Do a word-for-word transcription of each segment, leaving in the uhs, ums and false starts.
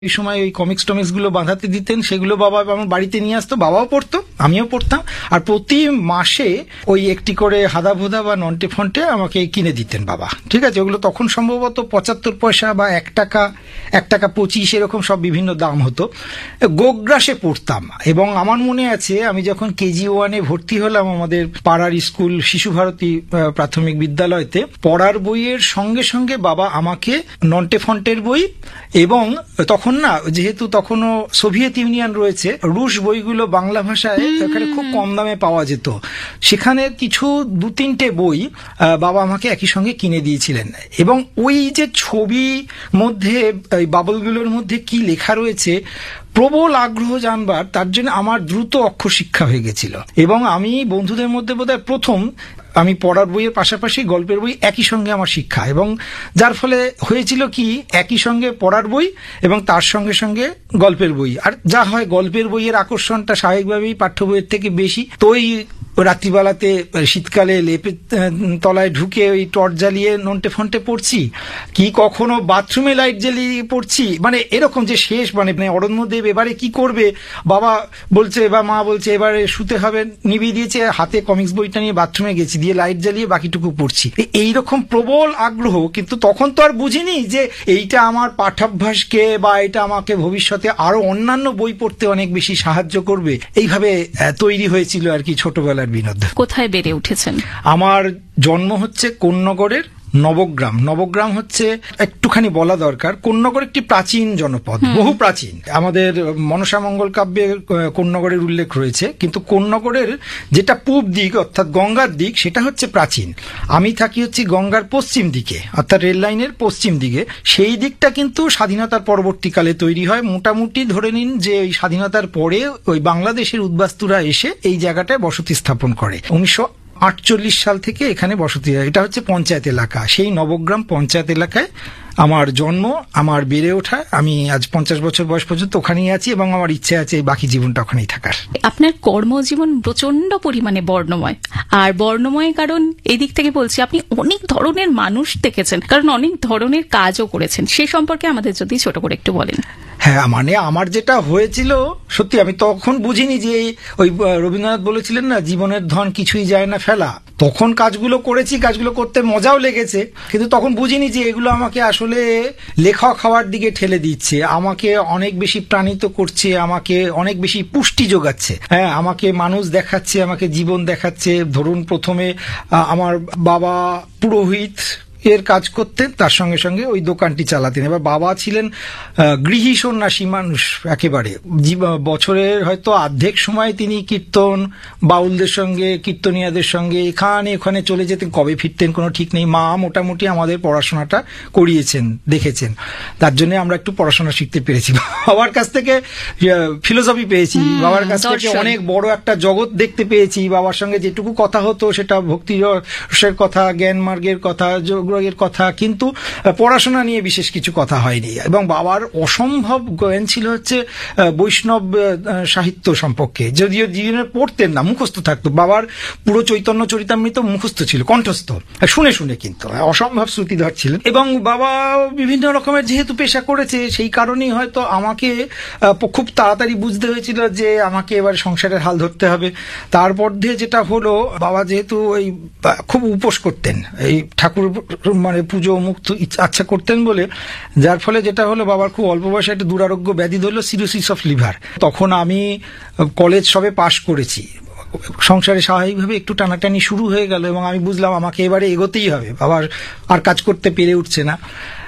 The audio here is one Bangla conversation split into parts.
এই সময় ওই কমিক্স টমিক্স গুলো বাঁধাতে দিতেন, সেগুলো বাবা আমার বাড়িতে নিয়ে আসতো, বাবাও পড়তো আমিও পড়তাম, আর প্রতি মাসে ওই একটি করে হাদা ভোদা বা নন্টে ফন্টে আমাকে কিনে দিতেন বাবা। ঠিক আছে, ওগুলো তখন সম্ভবত পঁচাত্তর পয়সা বা এক টাকা এক টাকা পঁচিশ এরকম সব বিভিন্ন দাম হতো। গোগ্রাসে পড়তাম, এবং আমার মনে আছে আমি যখন কেজি ওয়ানে ভর্তি হলাম আমাদের পাড়ার স্কুল শিশু ভারতী প্রাথমিক বিদ্যালয়তে, পড়ার বইয়ের সঙ্গে সঙ্গে বাবা আমাকে নন্টে ফন্টের বই এবং তখন না, যেহেতু তখনও সোভিয়েত ইউনিয়ন রয়েছে, রুশ বইগুলো বাংলা ভাষায় এখানে খুব কম দামে পাওয়া যেত, সেখানে কিছু দু তিনটে বই বাবা আমাকে একই সঙ্গে কিনে দিয়েছিলেন। এবং ওই যে ছবি মধ্যে বাবলগুলোর মধ্যে কি লেখা রয়েছে, প্রবল আগ্রহ জানবার, তার জন্য আমার দ্রুত অক্ষর শিক্ষা হয়ে গেছিল। এবং আমি বন্ধুদের মধ্যে বোধহয় প্রথম আমি পড়ার বইয়ের পাশাপাশি গল্পের বই একই সঙ্গে আমার শিক্ষা, এবং যার ফলে হয়েছিল কি একই সঙ্গে পড়ার বই এবং তার সঙ্গে সঙ্গে গল্পের বই, আর যা হয় গল্পের বইয়ের আকর্ষণটা স্বাভাবিকভাবেই পাঠ্য বইয়ের থেকে বেশি। তো ওই রাত্রিবেলাতে শীতকালে লেপের তলায় ঢুকে ওই টর্চ জ্বালিয়ে নন্টে ফন্টে পড়ছি, কি কখনো বাথরুমে লাইট জ্বালিয়ে পড়ছি, মানে এরকম যে শেষ মানে অরণ্যদেব এবারে কি করবে, বাবা বলছে বা মা বলছে এবারে শুতে হবে, নিভিয়ে দিয়েছে, হাতে কমিক্স বইটা নিয়ে বাথরুমে গেছি, দিয়ে লাইট জ্বালিয়ে বাকিটুকু পড়ছি। এইরকম প্রবল আগ্রহ, কিন্তু তখন তো আর বুঝিনি যে এইটা আমার পাঠাভ্যাসকে বা এটা আমাকে ভবিষ্যতে আরো অন্যান্য বই পড়তে অনেক বেশি সাহায্য করবে, এইভাবে তৈরি হয়েছিল আর কি ছোটবেলা। কোথায় বেড়ে উঠেছেন? আমার জন্ম হচ্ছে কোন্নগরের নবগ্রাম। নবগ্রাম হচ্ছে একটুখানি বলা দরকার, কোন্নগর একটি প্রাচীন জনপদ, বহু প্রাচীন। আমাদের মনসা মঙ্গল কাব্যে কোন্নগরের উল্লেখ রয়েছে, কিন্তু কোন্নগরের যেটা পূব দিক অর্থাৎ গঙ্গার দিক, সেটা হচ্ছে প্রাচীন। আমি থাকি হচ্ছে গঙ্গার পশ্চিম দিকে অর্থাৎ রেল লাইনের পশ্চিম দিকে। সেই দিকটা কিন্তু স্বাধীনতার পরবর্তীকালে তৈরি হয়। মোটামুটি ধরে নিন যে ওই স্বাধীনতার পরে ওই বাংলাদেশের উদ্বাস্তুরা এসে এই জায়গাটায় বসতি স্থাপন করে। উনিশশো আটচল্লিশ সাল থেকে এখানে বসতি, এটা হচ্ছে পঞ্চায়েত এলাকা। সেই নবগ্রাম পঞ্চায়েত এলাকায় আমার জন্ম, আমার বেড়ে ওঠা। আমি আজ পঞ্চাশ বছর বয়স পর্যন্ত ওখানেই আছি, এবং আমার ইচ্ছে আছে বাকি জীবনটা ওখানেই থাকার। আপনার কর্মজীবন প্রচন্ড পরিমাণে বর্ণময়, আর বর্ণময় কারণ এই দিক থেকে বলছি আপনি অনেক ধরনের মানুষ দেখেছেন, কারণ অনেক ধরনের কাজও করেছেন। সে সম্পর্কে আমাদের যদি ছোট করে একটু বলেন। হ্যাঁ, মানে আমার যেটা হয়েছিল সত্যি, আমি তখন বুঝিনি যে ওই রবীন্দ্রনাথ বলেছিলেন না, জীবনের ধন কিছুই যায় না ফেলা। তখন কাজগুলো করেছি, কাজগুলো করতে মজাও লেগেছে, কিন্তু তখন বুঝিনি যে এগুলো আমাকে আসলে লেখক হওয়ার দিকে ঠেলে দিচ্ছে, আমাকে অনেক বেশি প্রাণিত করছে, আমাকে অনেক বেশি পুষ্টি যোগাচ্ছে। হ্যাঁ, আমাকে মানুষ দেখাচ্ছে, আমাকে জীবন দেখাচ্ছে। ধরুন প্রথমে আমার বাবা পুরোহিত এর কাজ করতেন, তার সঙ্গে সঙ্গে ওই দোকানটি চালাতেন। এবার বাবা ছিলেন গৃহী সন্ন্যাসী মানুষ একেবারে। বছরের হয়তো অর্ধেক সময় তিনি কীর্তন বাউলদের সঙ্গে, কীর্তনিয়াদের সঙ্গে এখানে ওখানে চলে যেতেন, কবে ফিরতেন কোনো ঠিক নেই। মা মোটামুটি আমাদের পড়াশোনাটা করিয়েছেন, দেখেছেন, তার জন্য আমরা একটু পড়াশোনা শিখতে পেরেছি। বাবার কাছ থেকে ফিলোসফি পেয়েছি, বাবার কাছ থেকে অনেক বড় একটা জগৎ দেখতে পেয়েছি। বাবার সঙ্গে যেটুকু কথা হতো সেটা ভক্তি রসের কথা, জ্ঞান মার্গের কথা, এর কথা, কিন্তু পড়াশোনা নিয়ে বিশেষ কিছু কথা হয়নি। এবং বাবার অসম্ভব জ্ঞান ছিল হচ্ছে বৈষ্ণব সাহিত্য সম্পর্কে, যদিও জীবনে পড়তেন না, মুখস্থ থাকতো। বাবার পুরো চৈতন্য চরিতামৃত মুখস্থ ছিল, কণ্ঠস্থ, শুনে শুনে, কিন্তু অসম্ভব শ্রুতিধর ছিলেন। এবং বাবা বিভিন্ন রকমের যেহেতু পেশা করেছে, সেই কারণেই হয়তো আমাকে খুব তাড়াতাড়ি বুঝতে হয়েছিল যে আমাকে এবার সংসারের হাল ধরতে হবে। তারপর দিয়ে যেটা হলো, বাবা যেহেতু ওই খুব উপোস করতেন, এই ঠাকুর মানে পুজো মুক্ত আচ্ছা করতেন বলে, যার ফলে যেটা হলো বাবার খুব অল্প বয়সে একটা দুরারোগ্য ব্যাধি ধরলো, সিরোসিস অফ লিভার। তখন আমি কলেজ সবে পাশ করেছি, সংসারে স্বাভাবিকভাবে একটু টানাটানি শুরু হয়ে গেল, এবং আমি বুঝলাম আমাকে এবারে এগোতেই হবে, বাবার আর কাজ করতে পেরে উঠছে না।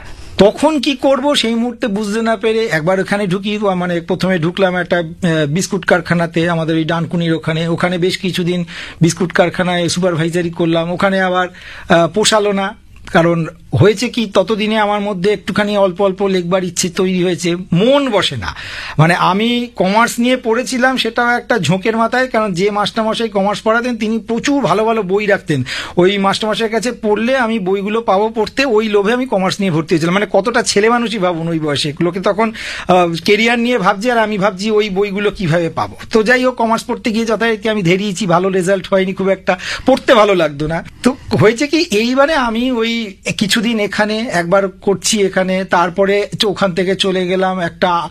তখন কি করব সেই মুহূর্তে বুঝতে না পেরে একবার ওখানে ঢুকি, মানে প্রথমে ঢুকলাম একটা বিস্কুট কারখানাতে, আমাদের ওই ডানকুনির ওখানে। ওখানে বেশ কিছুদিন বিস্কুট কারখানায় সুপারভাইজারি করলাম। ওখানে আবার পোষালো না, কারণ হয়েছে কি, ততদিনে আমার মধ্যে একটুখানি অল্প অল্প লিখবার ইচ্ছে তৈরি হয়েছে, মন বসে না। মানে আমি কমার্স নিয়ে পড়েছিলাম, সেটাও একটা ঝোঁকের মাথায়, কারণ যে মাস্টারমশাই কমার্স পড়াতেন তিনি প্রচুর ভালো ভালো বই রাখতেন। ওই মাস্টারমশাইয়ের কাছে পড়লে আমি বইগুলো পাবো পড়তে, ওই লোভে আমি কমার্স নিয়ে ভর্তি হয়েছিলাম। মানে কতটা ছেলে মানুষই ভাবুন ওই বয়সে, লোকে তখন কেরিয়ার নিয়ে ভাবছি, আর আমি ভাবছি ওই বইগুলো কিভাবে পাবো। তো যাই হোক, কমার্স পড়তে গিয়ে যথারীতি আমি ধেরিয়েছি, ভালো রেজাল্ট হয়নি খুব একটা, পড়তে ভালো লাগতো না। তো হয়েছে কি, এইবারে আমি ওই কিছুদিন এখানে একবার করছি এখানে, তারপরে ওখান থেকে চলে গেলাম একটা